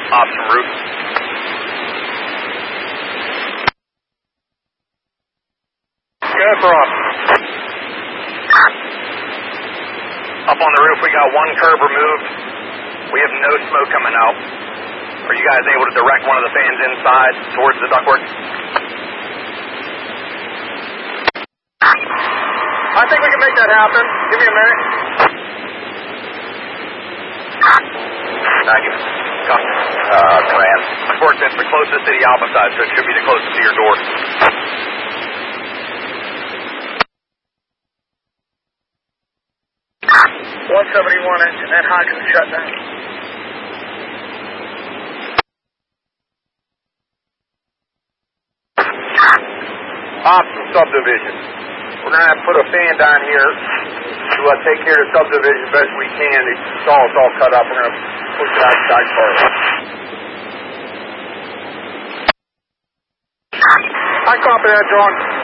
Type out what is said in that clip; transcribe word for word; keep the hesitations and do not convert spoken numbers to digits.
Ops from roof. Good for off. Up on the roof, we got one curb removed. We have no smoke coming out. Are you guys able to direct one of the fans inside towards the ductwork? I think we can make that happen. Give me a minute. Thank you. Uh, command. Ductwork, that's the closest to the alpha side, so it should be the closest to your door. one seventy-one engine, that hydrant shut down. Ops from subdivision. We're going to have to put a fan down here to uh, take care of the subdivision as best we can. The stall's all cut up. We're going to push it outside first. I copy that, John.